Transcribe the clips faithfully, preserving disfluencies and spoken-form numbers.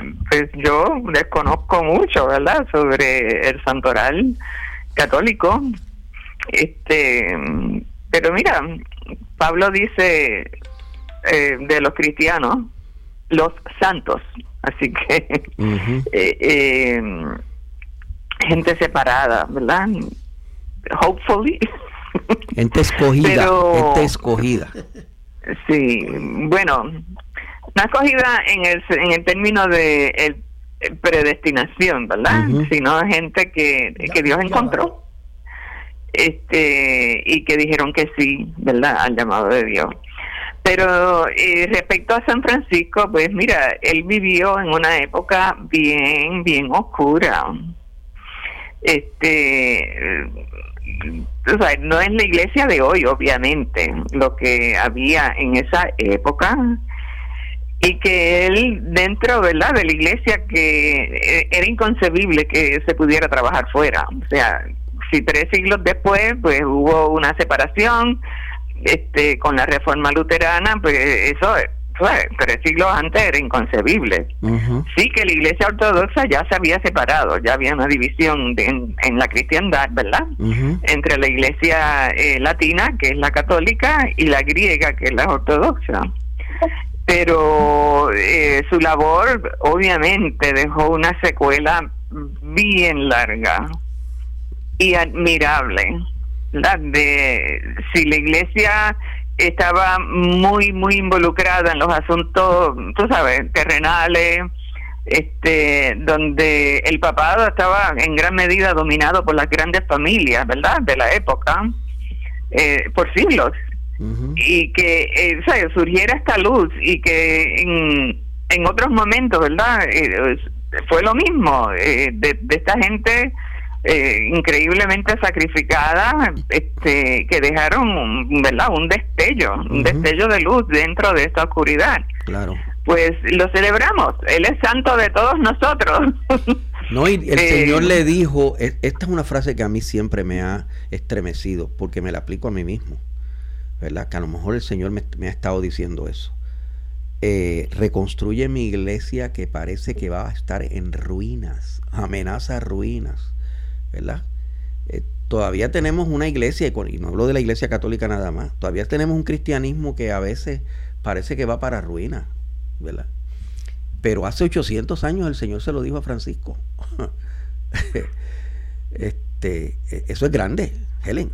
pues yo desconozco mucho, ¿verdad?, sobre el santoral católico. Este, pero mira, Pablo dice eh, de los cristianos, los santos, así que uh-huh. eh, eh, gente separada, ¿verdad? Hopefully. Gente escogida, pero, gente escogida. Sí, bueno, no escogida en el en el término de el, el predestinación, ¿verdad? Uh-huh. Sino gente que, que Dios encontró, este, y que dijeron que sí, ¿verdad?, al llamado de Dios. Pero eh, respecto a San Francisco, pues mira, él vivió en una época bien, bien oscura. Este, o sea, no es la iglesia de hoy, obviamente, lo que había en esa época, y que él dentro, ¿verdad?, de la iglesia, que era inconcebible que se pudiera trabajar fuera. O sea, si tres siglos después, pues hubo una separación, este, con la reforma luterana, pues eso fue, tres siglos antes era inconcebible. Uh-huh. Sí que la iglesia ortodoxa ya se había separado, ya había una división de, en, en la cristiandad, ¿verdad? Uh-huh. Entre la iglesia eh, latina, que es la católica, y la griega, que es la ortodoxa. Pero eh, su labor obviamente dejó una secuela bien larga y admirable. La de si la iglesia estaba muy muy involucrada en los asuntos, tú sabes, terrenales, este, donde el papado estaba en gran medida dominado por las grandes familias, ¿verdad?, de la época, eh, por siglos. Uh-huh. Y que eh, o sea, surgiera esta luz, y que en, en otros momentos, ¿verdad?, eh, fue lo mismo, eh, de, de esta gente Eh, increíblemente sacrificada, este, que dejaron, ¿verdad?, un destello, uh-huh. un destello de luz dentro de esta oscuridad. Claro. Pues lo celebramos, él es santo de todos nosotros. No, y el eh, Señor le dijo, esta es una frase que a mí siempre me ha estremecido, porque me la aplico a mí mismo, ¿verdad?, que a lo mejor el Señor me, me ha estado diciendo eso. Eh, reconstruye mi iglesia, que parece que va a estar en ruinas, amenaza ruinas, ¿verdad? Eh, todavía tenemos una iglesia, y no hablo de la iglesia católica nada más, todavía tenemos un cristianismo que a veces parece que va para ruina, ¿verdad? Pero hace ochocientos años el Señor se lo dijo a Francisco. este, eso es grande, Helen.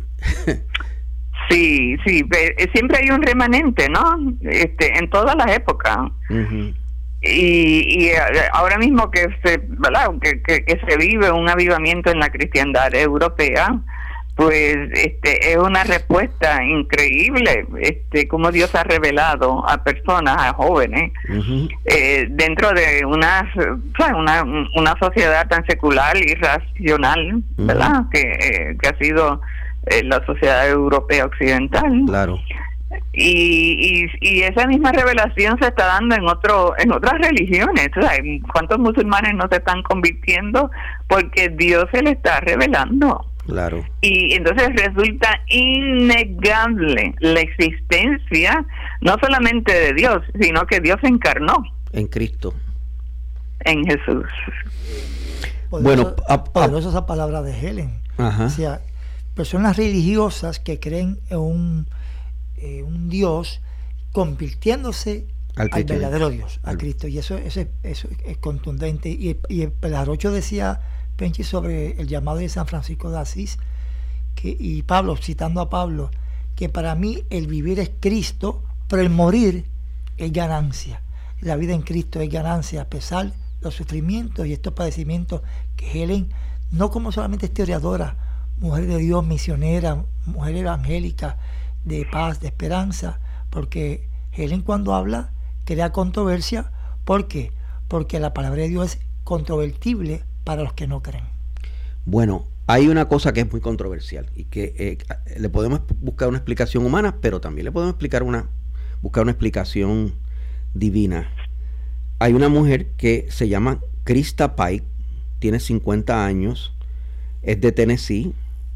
Sí, sí, siempre hay un remanente, ¿no? Este, en todas las épocas. Uh-huh. Y, y ahora mismo que se, ¿verdad?, que, que, que se vive un avivamiento en la cristiandad europea, pues este es una respuesta increíble, este cómo Dios ha revelado a personas, a jóvenes, uh-huh. eh, dentro de una, una una sociedad tan secular y racional, uh-huh. ¿verdad?, que, eh, que ha sido eh, la sociedad europea occidental. Claro. Y, y y esa misma revelación se está dando en otro en otras religiones. O sea, ¿cuántos musulmanes no se están convirtiendo porque Dios se le está revelando? Claro. Y entonces resulta innegable la existencia no solamente de Dios, sino que Dios se encarnó en Cristo, en Jesús. Poderoso, bueno, a, poderosa esa palabra de Helen. Ajá. O sea, personas religiosas que creen en un Eh, un Dios convirtiéndose al, al verdadero Dios, a al... Cristo, y eso, eso, eso es contundente. Y, y el Pelarocho decía, Penchi, sobre el llamado de San Francisco de Asís, que, y Pablo, citando a Pablo, que para mí el vivir es Cristo, pero el morir es ganancia. La vida en Cristo es ganancia, a pesar de los sufrimientos y estos padecimientos que Helen, no como solamente historiadora, mujer de Dios, misionera, mujer evangélica, de paz, de esperanza, porque Helen, cuando habla, crea controversia. ¿Por qué? Porque la palabra de Dios es controvertible para los que no creen. Bueno, hay una cosa que es muy controversial y que eh, le podemos buscar una explicación humana, pero también le podemos explicar una, buscar una explicación divina. Hay una mujer que se llama Krista Pike, tiene cincuenta años, es de Tennessee.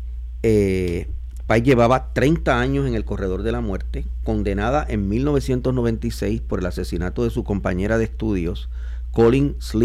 eh, Pike llevaba treinta años en el corredor de la muerte, condenada en mil novecientos noventa y seis por el asesinato de su compañera de estudios, Colin Slim.